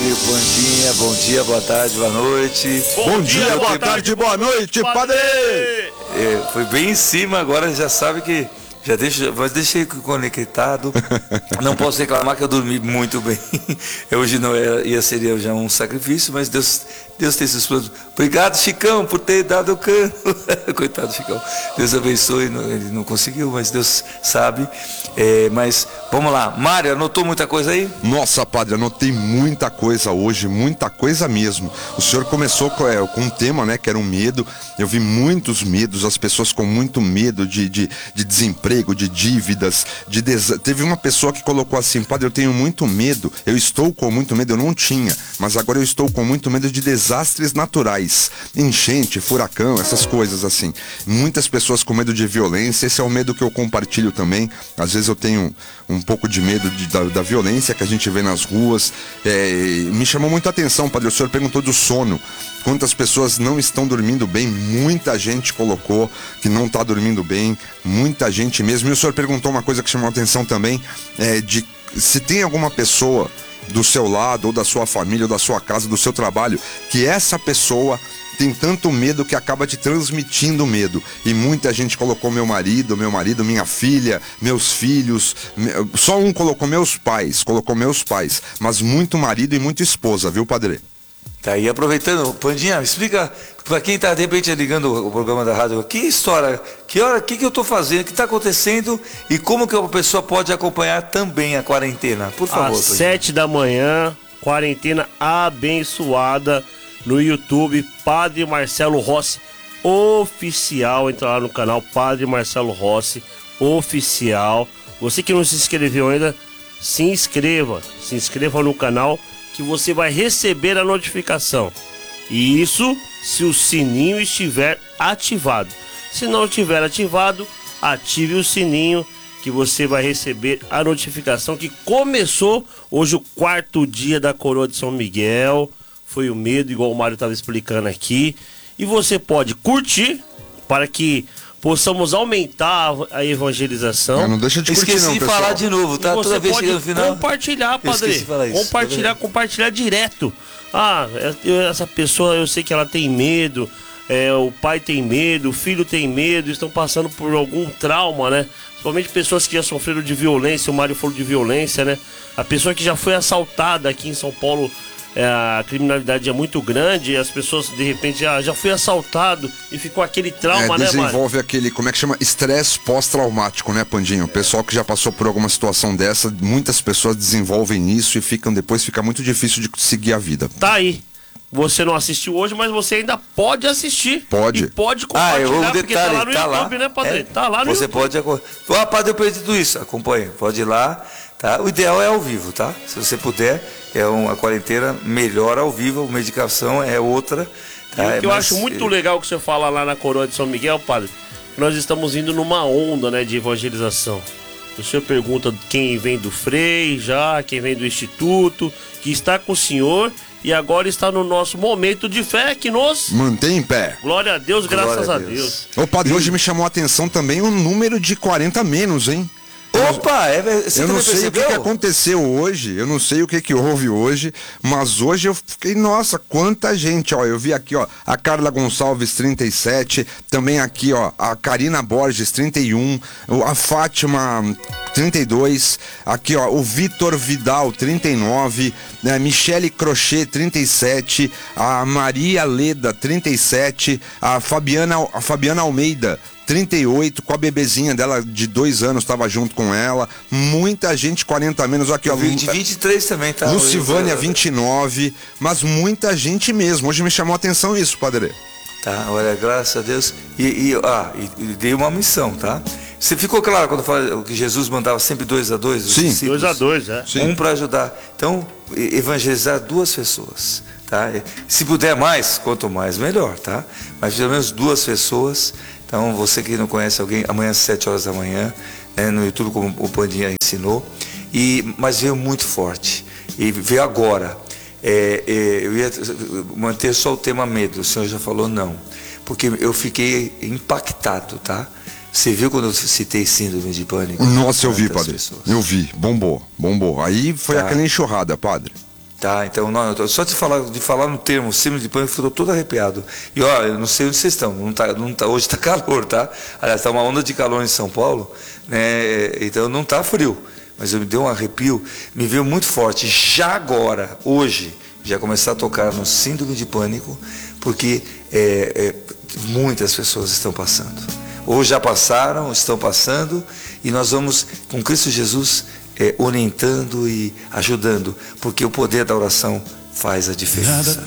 Pandinha, bom dia, boa tarde, boa noite. Bom dia, boa tarde, boa noite, padre! Foi bem em cima, agora já sabe que... Mas deixei conectado. Não posso reclamar que eu dormi muito bem. Hoje não seria já um sacrifício, mas Deus tem esses planos. Obrigado, Chicão, por ter dado o cano. Coitado do Chicão. Deus abençoe, ele não conseguiu, mas Deus sabe. Mas vamos lá. Mário, anotou muita coisa aí? Nossa, padre, anotei muita coisa hoje, muita coisa mesmo. O senhor começou com um tema, né, que era um medo. Eu vi muitos medos, as pessoas com muito medo de desemprego, de dívidas, teve uma pessoa que colocou assim: padre, eu tenho muito medo, eu estou com muito medo, eu não tinha, mas agora eu estou com muito medo de desastres naturais, enchente, furacão, essas coisas assim. Muitas pessoas com medo de violência, esse é o medo que eu compartilho também. Às vezes eu tenho um pouco de medo da violência que a gente vê nas ruas. Me chamou muito a atenção, padre, o senhor perguntou do sono. Quantas pessoas não estão dormindo bem? Muita gente colocou que não está dormindo bem, muita gente mesmo. E o senhor perguntou uma coisa que chamou a atenção também, de se tem alguma pessoa do seu lado, ou da sua família, ou da sua casa, do seu trabalho, que essa pessoa tem tanto medo que acaba te transmitindo medo. E muita gente colocou meu marido, minha filha, meus filhos. Só um colocou meus pais, mas muito marido e muita esposa, viu, padre? Tá aí, aproveitando, Pandinha, explica para quem está de repente ligando o programa da rádio, que história, que eu estou fazendo, o que está acontecendo e como que a pessoa pode acompanhar também a quarentena, por favor. Às 7 da manhã, quarentena abençoada no YouTube, Padre Marcelo Rossi Oficial. Entra lá no canal Padre Marcelo Rossi Oficial. Você que não se inscreveu ainda, se inscreva no canal, que você vai receber a notificação. E isso se o sininho estiver ativado. Se não estiver ativado, ative o sininho, que você vai receber a notificação que começou hoje o 4º dia da Coroa de São Miguel. Foi o medo, igual o Mário estava explicando aqui. E você pode curtir para que possamos aumentar a evangelização. Não deixa de curtir. Esqueci de falar de novo, tá? Toda vez chegando no final. Compartilhar, padre. Compartilhar direto. Essa pessoa, eu sei que ela tem medo, o pai tem medo, o filho tem medo, estão passando por algum trauma, né? Principalmente pessoas que já sofreram de violência, o Mário falou de violência, né? A pessoa que já foi assaltada aqui em São Paulo, a criminalidade é muito grande, e as pessoas de repente já foi assaltado e ficou aquele trauma, né, Mário? Desenvolve aquele, como é que chama? Estresse pós-traumático, né, Pandinho? O pessoal que já passou por alguma situação dessa, muitas pessoas desenvolvem isso e depois fica muito difícil de seguir a vida. Tá aí. Você não assistiu hoje, mas você ainda pode assistir. Pode. E pode compartilhar, porque tá lá no YouTube, né, padre? Tá lá no você YouTube. Você pode... padre, eu perdi tudo isso. Acompanhe. Pode ir lá, tá? O ideal é ao vivo, tá? Se você puder, uma quarentena melhor ao vivo, a medicação é outra. Tá? E o que eu acho muito legal que você fala lá na Coroa de São Miguel, padre, nós estamos indo numa onda, né, de evangelização. O senhor pergunta quem vem do Frei, quem vem do Instituto, que está com o senhor e agora está no nosso momento de fé que nos mantém em pé. Glória a Deus, graças a Deus. Ô, padre, hoje me chamou a atenção também o número de 40 menos, hein? Opa, você eu não sei o que aconteceu hoje, eu não sei o que houve hoje, mas hoje eu fiquei, nossa, quanta gente, ó, eu vi aqui, ó, a Carla Gonçalves 37, também aqui, ó, a Karina Borges 31, a Fátima 32, aqui, ó, o Vitor Vidal 39, né, Michele Crochet 37, a Maria Leda 37, a Fabiana Almeida 38, com a bebezinha dela de 2 anos, estava junto com ela. Muita gente, 40 menos. Aqui, ó. 23 também, tá? Lucivânia, 29. Mas muita gente mesmo. Hoje me chamou a atenção isso, padre. Tá, olha, graças a Deus. E dei uma missão, tá? Você ficou claro quando eu falei que Jesus mandava sempre 2 a 2? Sim, 2 a 2, é. Sim. Um para ajudar. Então, evangelizar 2 pessoas, tá? Se puder mais, quanto mais, melhor, tá? Mas pelo menos 2 pessoas. Então, você que não conhece alguém, amanhã às 7 horas da manhã, né, no YouTube, como o Pandinha ensinou, mas veio muito forte, e veio agora. Eu ia manter só o tema medo, o senhor já falou não, porque eu fiquei impactado, tá? Você viu quando eu citei síndrome de pânico? Nossa, eu vi, padre, eu vi, bombou, aí foi aquela enxurrada, padre. Tá, então, só de falar no termo síndrome de pânico, eu estou todo arrepiado. E ó, eu não sei onde vocês estão, hoje está calor, tá? Aliás, está uma onda de calor em São Paulo, né? Então não está frio, mas me deu um arrepio, me veio muito forte. Já agora, hoje, já começar a tocar no síndrome de pânico, porque muitas pessoas estão passando. Ou já passaram, estão passando, e nós vamos, com Cristo Jesus, orientando e ajudando, porque o poder da oração faz a diferença.